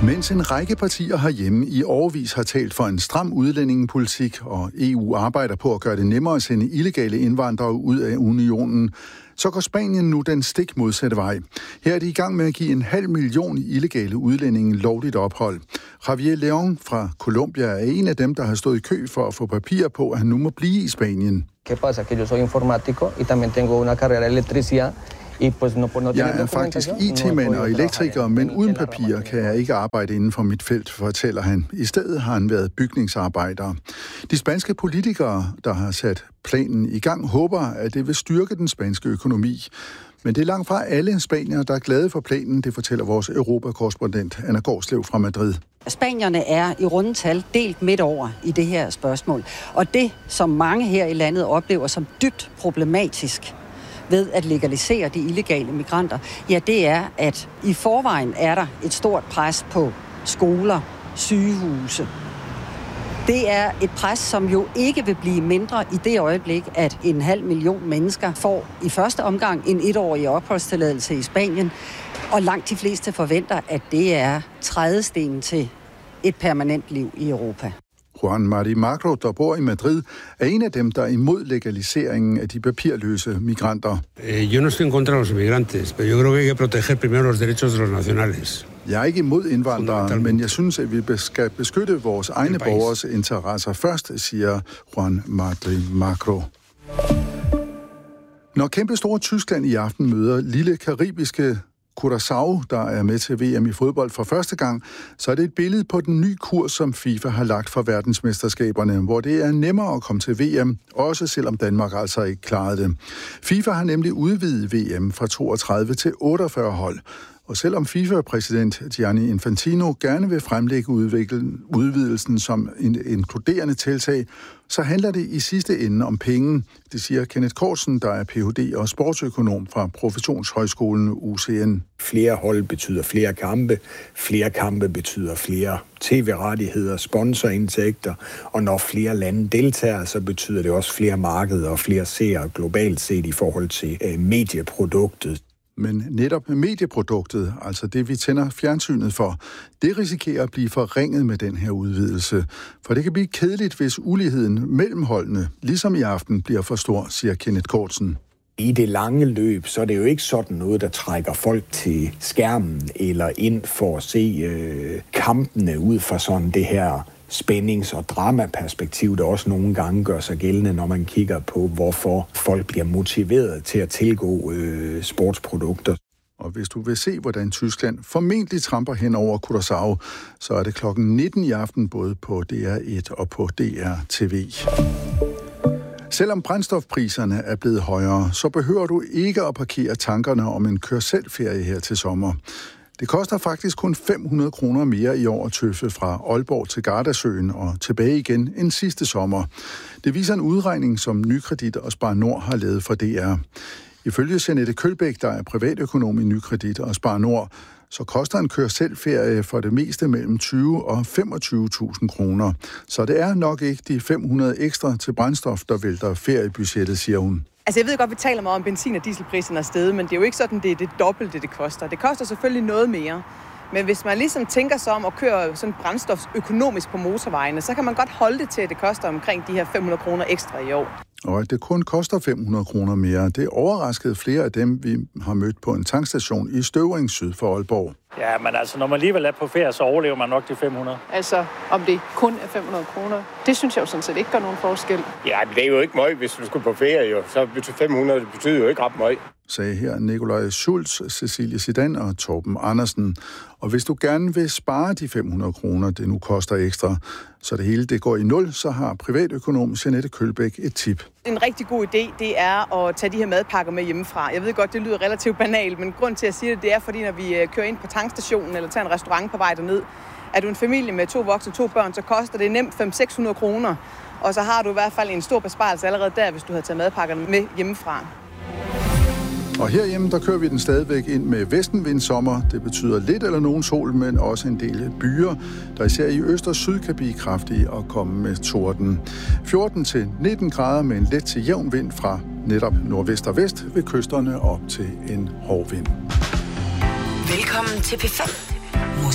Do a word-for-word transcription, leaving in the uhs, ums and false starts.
Mens en række partier herhjemme i årevis har talt for en stram udlændingepolitik, og E U arbejder på at gøre det nemmere at sende illegale indvandrere ud af unionen, så går Spanien nu den stik modsatte vej. Her er de i gang med at give en halv million illegale udlændinge lovligt ophold. Javier León fra Colombia er en af dem, der har stået i kø for at få papir på, at han nu må blive i Spanien. ¿Qué pasa? Que yo soy informático y también tengo una carrera de electricidad. Jeg er faktisk I T-mand og elektriker, men uden papirer kan jeg ikke arbejde inden for mit felt, fortæller han. I stedet har han været bygningsarbejder. De spanske politikere, der har sat planen i gang, håber, at det vil styrke den spanske økonomi. Men det er langt fra alle spaniere, der er glade for planen, det fortæller vores europakorrespondent Anna Gårdslev fra Madrid. Spanierne er i rundetal delt midt over i det her spørgsmål. Og det, som mange her i landet oplever som dybt problematisk ved at legalisere de illegale migranter, ja, det er, at i forvejen er der et stort pres på skoler, sygehuse. Det er et pres, som jo ikke vil blive mindre i det øjeblik, at en halv million mennesker får i første omgang en etårig opholdstilladelse i Spanien, og langt de fleste forventer, at det er trædestenen til et permanent liv i Europa. Juan Mari Magro, der bor i Madrid, er en af dem, der er imod legaliseringen af de papirløse migranter. Yo no estoy en contra de los migrantes, pero yo creo que hay que proteger primero los derechos de los nacionales. Jeg er ikke imod indvandrere, men jeg synes, at vi skal beskytte vores egne borgers interesser først, siger Juan Mari Magro. Når kæmpestore Tyskland i aften møder lille karibiske Curaçao, der er med til V M i fodbold for første gang, så er det et billede på den nye kurs, som FIFA har lagt for verdensmesterskaberne, hvor det er nemmere at komme til V M, også selvom Danmark altså ikke klarede det. FIFA har nemlig udvidet V M fra toogtredive til otteogfyrre hold. Og selvom FIFA-præsident Gianni Infantino gerne vil fremlægge udvidelsen som en inkluderende tiltag, så handler det i sidste ende om penge. Det siger Kenneth Korsen, der er P H D og sportsøkonom fra Professionshøjskolen U C N. Flere hold betyder flere kampe. Flere kampe betyder flere tv-rettigheder, sponsorindtægter. Og når flere lande deltager, så betyder det også flere markeder og flere seere globalt set i forhold til øh, medieproduktet. Men netop medieproduktet, altså det vi tænder fjernsynet for, det risikerer at blive forringet med den her udvidelse. For det kan blive kedeligt, hvis uligheden mellem holdene, ligesom i aften, bliver for stor, siger Kenneth Kortsen. I det lange løb, så er det jo ikke sådan noget, der trækker folk til skærmen eller ind for at se øh, kampene ud fra sådan det her spændings- og dramaperspektiv, der også nogle gange gør sig gældende, når man kigger på, hvorfor folk bliver motiveret til at tilgå øh, sportsprodukter. Og hvis du vil se, hvordan Tyskland formentlig tramper hen over Curaçao, så er det klokken nitten i aften både på D R et og på D R T V. Selvom brændstofpriserne er blevet højere, så behøver du ikke at parkere tankerne om en kør-selv-ferie her til sommer. Det koster faktisk kun fem hundrede kroner mere i år at tøffe fra Aalborg til Gardasøen og tilbage igen end sidste sommer. Det viser en udregning, som Nykredit og Spar Nord har lavet for D R. Ifølge Jeanette Kølbæk, der er privatøkonom i Nykredit og Spar Nord, så koster en kør-selv-ferie for det meste mellem tyve og femogtyve tusind kroner. Så det er nok ikke de fem hundrede ekstra til brændstof, der vælter feriebudgettet, siger hun. Altså jeg ved godt, vi taler meget om benzin- og dieselpriserne er steget, men det er jo ikke sådan, det er det dobbelte, det koster. Det koster selvfølgelig noget mere. Men hvis man ligesom tænker sig om at køre sådan brændstof økonomisk på motorvejene, så kan man godt holde det til, at det koster omkring de her fem hundrede kroner ekstra i år. Og at det kun koster fem hundrede kroner mere, det overraskede flere af dem, vi har mødt på en tankstation i Støvring syd for Aalborg. Ja, men altså, når man alligevel er på ferie, så overlever man nok de fem hundrede. Altså, om det kun er fem hundrede kroner, det synes jeg jo sådan set ikke gør nogen forskel. Ja, men det er jo ikke meget, hvis du skulle på ferie, jo. Så betyder fem hundrede, det betyder jo ikke ret meget. Sagde her Nikolaj Schulz, Cecilie Zidane og Torben Andersen. Og hvis du gerne vil spare de fem hundrede kroner, det nu koster ekstra, så det hele det går i nul, så har privatøkonom Jeanette Kølbæk et tip. En rigtig god idé, det er at tage de her madpakker med hjemmefra. Jeg ved godt, det lyder relativt banalt, men grund til at sige det, det er, fordi når vi kører ind på tankstationen eller tager en restaurant på vej derned, er du en familie med to voksne og to børn, så koster det nemt fem til seks hundrede kroner. Og så har du i hvert fald en stor besparelse allerede der, hvis du har taget madpakkerne med hjemmefra. Og herhjemme, der kører vi den stadigvæk ind med vestenvindsommer. Det betyder lidt eller nogen sol, men også en del byer, der især i øst og syd kan blive kraftige og komme med torden. fjorten til nitten grader med en let til jævn vind fra netop nordvest og vest ved kysterne op til en hård vind. Velkommen til P fem.